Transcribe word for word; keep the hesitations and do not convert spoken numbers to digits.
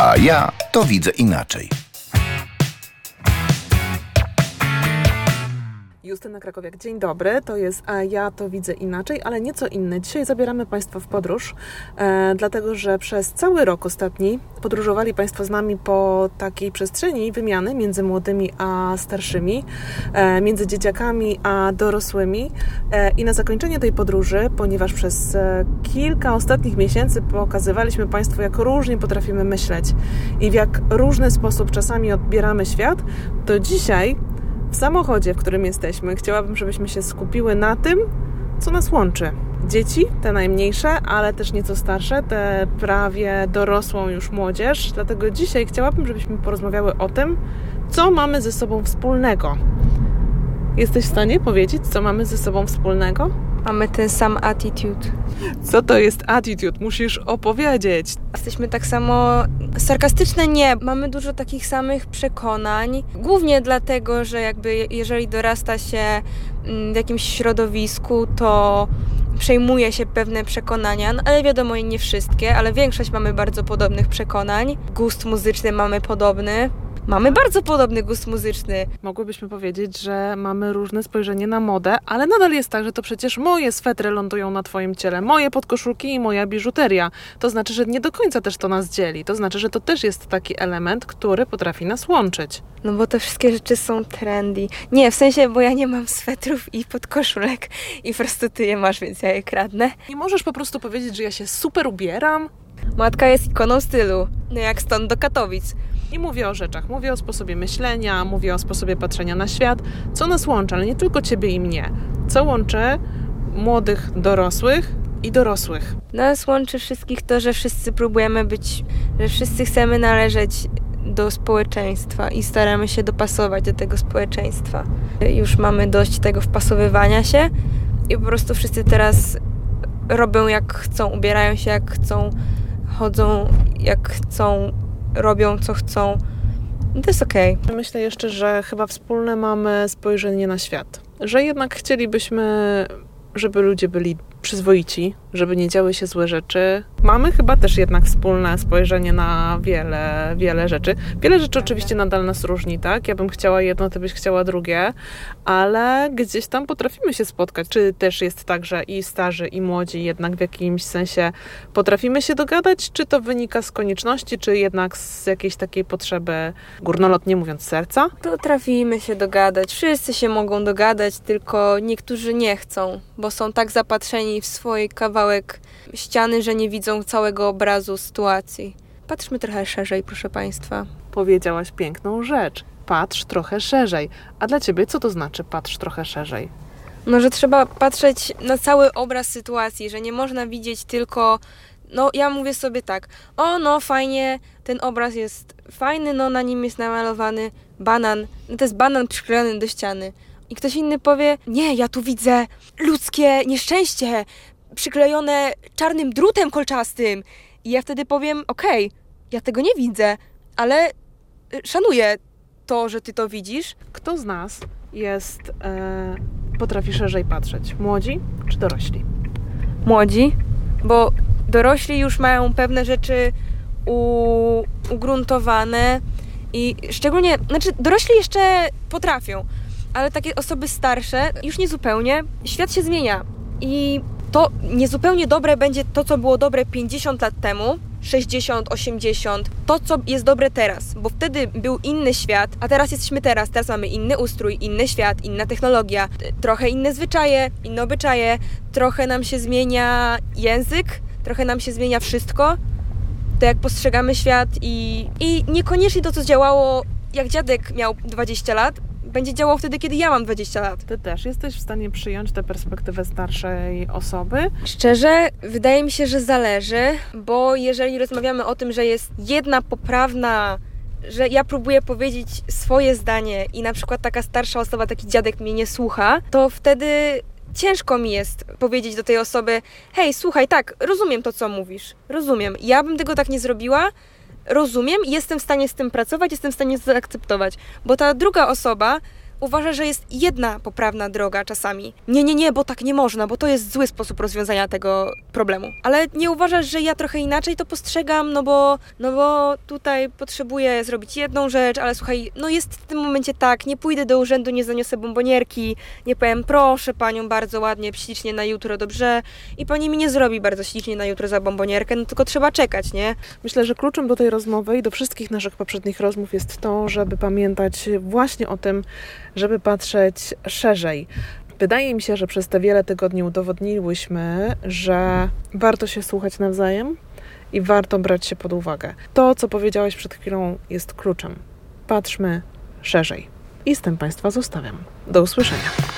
A ja to widzę inaczej. Justyna Krakowiak, dzień dobry. To jest A ja to widzę inaczej, ale nieco inny. Dzisiaj zabieramy Państwa w podróż, e, dlatego że przez cały rok ostatni podróżowali Państwo z nami po takiej przestrzeni wymiany między młodymi a starszymi, e, między dzieciakami a dorosłymi. E, I na zakończenie tej podróży, ponieważ przez e, kilka ostatnich miesięcy pokazywaliśmy Państwu, jak różnie potrafimy myśleć i w jak różny sposób czasami odbieramy świat, to dzisiaj w samochodzie, w którym jesteśmy, chciałabym, żebyśmy się skupiły na tym, co nas łączy. Dzieci, te najmniejsze, ale też nieco starsze, te prawie dorosłą już młodzież. Dlatego dzisiaj chciałabym, żebyśmy porozmawiały o tym, co mamy ze sobą wspólnego. Jesteś w stanie powiedzieć, co mamy ze sobą wspólnego? Mamy ten sam attitude. Co to jest attitude? Musisz opowiedzieć. Jesteśmy tak samo sarkastyczne? Nie. Mamy dużo takich samych przekonań. Głównie dlatego, że jakby jeżeli dorasta się w jakimś środowisku, to przejmuje się pewne przekonania, no ale wiadomo, nie wszystkie, ale większość mamy bardzo podobnych przekonań. Gust muzyczny mamy podobny. Mamy bardzo podobny gust muzyczny. Mogłybyśmy powiedzieć, że mamy różne spojrzenie na modę, ale nadal jest tak, że to przecież moje swetry lądują na Twoim ciele, moje podkoszulki i moja biżuteria. To znaczy, że nie do końca też to nas dzieli. To znaczy, że to też jest taki element, który potrafi nas łączyć. No bo te wszystkie rzeczy są trendy. Nie, w sensie, bo ja nie mam swetrów i podkoszulek i po prostu Ty je masz, więc ja je kradnę. Nie możesz po prostu powiedzieć, że ja się super ubieram? Matka jest ikoną stylu, no jak stąd do Katowic. I mówię o rzeczach, mówię o sposobie myślenia, mówię o sposobie patrzenia na świat, co nas łączy, ale nie tylko Ciebie i mnie. Co łączy młodych dorosłych i dorosłych? Nas łączy wszystkich to, że wszyscy próbujemy być, że wszyscy chcemy należeć do społeczeństwa i staramy się dopasować do tego społeczeństwa. Już mamy dość tego wpasowywania się i po prostu wszyscy teraz robią jak chcą, ubierają się jak chcą, chodzą jak chcą, robią co chcą. I to jest okej. Okay. Myślę jeszcze, że chyba wspólne mamy spojrzenie na świat. Że jednak chcielibyśmy, żeby ludzie byli przyzwoici, żeby nie działy się złe rzeczy. Mamy chyba też jednak wspólne spojrzenie na wiele, wiele rzeczy. Wiele rzeczy oczywiście nadal nas różni, tak? Ja bym chciała jedno, ty byś chciała drugie, ale gdzieś tam potrafimy się spotkać. Czy też jest tak, że i starzy, i młodzi jednak w jakimś sensie potrafimy się dogadać? Czy to wynika z konieczności, czy jednak z jakiejś takiej potrzeby, górnolotnie mówiąc, serca? Potrafimy się dogadać. Wszyscy się mogą dogadać, tylko niektórzy nie chcą, bo są tak zapatrzeni w swój kawałek ściany, że nie widzą całego obrazu sytuacji. Patrzmy trochę szerzej, proszę Państwa. Powiedziałaś piękną rzecz. Patrz trochę szerzej. A dla Ciebie co to znaczy patrz trochę szerzej? No, że trzeba patrzeć na cały obraz sytuacji, że nie można widzieć tylko... No, ja mówię sobie tak, o no fajnie, ten obraz jest fajny, no na nim jest namalowany banan. No, to jest banan przyklejony do ściany. I ktoś inny powie, nie, ja tu widzę ludzkie nieszczęście przyklejone czarnym drutem kolczastym. I ja wtedy powiem, okej, okay, ja tego nie widzę, ale szanuję to, że ty to widzisz. Kto z nas jest, e, potrafi szerzej patrzeć? Młodzi czy dorośli? Młodzi, bo dorośli już mają pewne rzeczy u, ugruntowane i szczególnie, znaczy dorośli jeszcze potrafią, ale takie osoby starsze już niezupełnie. Świat się zmienia i to niezupełnie dobre będzie to, co było dobre pięćdziesiąt lat temu, sześćdziesiąt, osiemdziesiąt, to, co jest dobre teraz, bo wtedy był inny świat, a teraz jesteśmy teraz, teraz mamy inny ustrój, inny świat, inna technologia, trochę inne zwyczaje, inne obyczaje, trochę nam się zmienia język, trochę nam się zmienia wszystko, to jak postrzegamy świat i, i niekoniecznie to, co działało, jak dziadek miał dwadzieścia lat, będzie działał wtedy, kiedy ja mam dwadzieścia lat. Ty też jesteś w stanie przyjąć tę perspektywę starszej osoby? Szczerze, wydaje mi się, że zależy, bo jeżeli rozmawiamy o tym, że jest jedna poprawna, że ja próbuję powiedzieć swoje zdanie i na przykład taka starsza osoba, taki dziadek mnie nie słucha, to wtedy ciężko mi jest powiedzieć do tej osoby, hej, słuchaj, tak, rozumiem to, co mówisz, rozumiem, ja bym tego tak nie zrobiła, rozumiem i jestem w stanie z tym pracować, jestem w stanie to zaakceptować, bo ta druga osoba uważa, że jest jedna poprawna droga czasami. Nie, nie, nie, bo tak nie można, bo to jest zły sposób rozwiązania tego problemu. Ale nie uważasz, że ja trochę inaczej to postrzegam, no bo, no bo tutaj potrzebuję zrobić jedną rzecz, ale słuchaj, no jest w tym momencie tak, nie pójdę do urzędu, nie zaniosę bombonierki, nie powiem proszę panią bardzo ładnie, ślicznie na jutro, dobrze? I pani mi nie zrobi bardzo ślicznie na jutro za bombonierkę, no tylko trzeba czekać, nie? Myślę, że kluczem do tej rozmowy i do wszystkich naszych poprzednich rozmów jest to, żeby pamiętać właśnie o tym, żeby patrzeć szerzej. Wydaje mi się, że przez te wiele tygodni udowodniłyśmy, że warto się słuchać nawzajem i warto brać się pod uwagę. To, co powiedziałaś przed chwilą, jest kluczem. Patrzmy szerzej. I z tym Państwa zostawiam. Do usłyszenia.